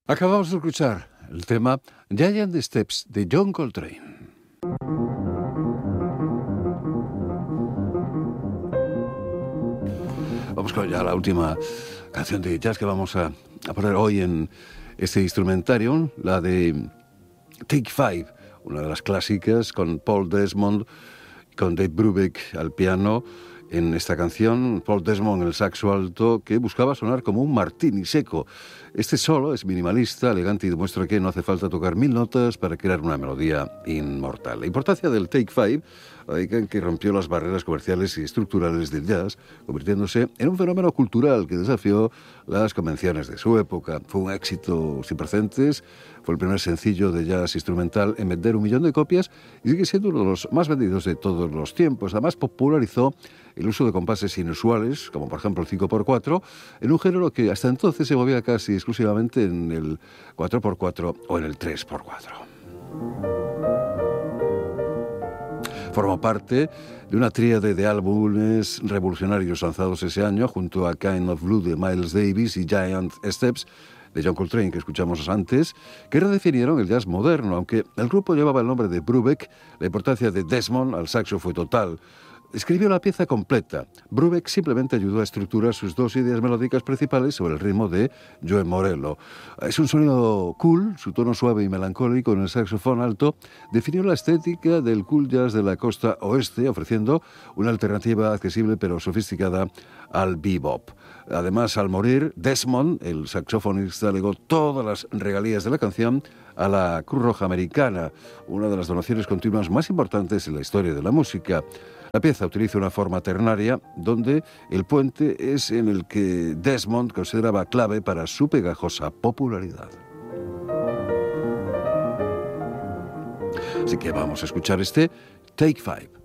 Acabamos de escuchar el tema Giant Steps de John Coltrane. Vamos con ya la última canción de jazz que vamos a poner hoy en este instrumentario, la de Take Five, una de las clásicas, con Paul Desmond, con Dave Brubeck al piano. En esta canción, Paul Desmond en el saxo alto, que buscaba sonar como un martini seco. Este solo es minimalista, elegante y demuestra que no hace falta tocar 1000 notas para crear una melodía inmortal. La importancia del Take Five radica en que rompió las barreras comerciales y estructurales del jazz, convirtiéndose en un fenómeno cultural que desafió las convenciones de su época. Fue un éxito sin precedentes, fue el primer sencillo de jazz instrumental en vender 1 millón de copias y sigue siendo uno de los más vendidos de todos los tiempos. Además, popularizó el uso de compases inusuales, como por ejemplo el 5x4, en un género que hasta entonces se movía casi exclusivamente en el 4x4 o en el 3x4. Formó parte de una tríade de álbumes revolucionarios lanzados ese año, junto a Kind of Blue de Miles Davis y Giant Steps de John Coltrane, que escuchamos antes, que redefinieron el jazz moderno. Aunque el grupo llevaba el nombre de Brubeck, la importancia de Desmond al saxo fue total. Escribió la pieza completa. Brubeck simplemente ayudó a estructurar sus 2 ideas melódicas principales sobre el ritmo de Joe Morello. Es un sonido cool, su tono suave y melancólico en el saxofón alto definió la estética del cool jazz de la costa oeste, ofreciendo una alternativa accesible pero sofisticada al bebop. Además, al morir, Desmond, el saxofonista, legó todas las regalías de la canción a la Cruz Roja Americana, una de las donaciones continuas más importantes en la historia de la música. La pieza utiliza una forma ternaria donde el puente es en el que Desmond consideraba clave para su pegajosa popularidad. Así que vamos a escuchar este Take Five.